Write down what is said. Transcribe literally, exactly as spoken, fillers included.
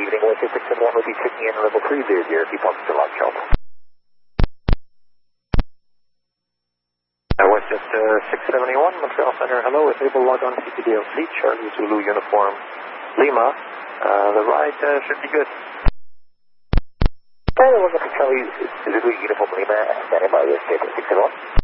evening, Westchester six seven one will be checking in level three zero zero, keep on to launch out. Uh, Westchester six seventy-one, Montreal Center, hello, is able to log on to C P D L C, Charlie Zulu Uniform Lima. Uh, the ride uh, should be good. Oh, we're going to Charlie Zulu Uniform Lima, standing by Westchester six seven one.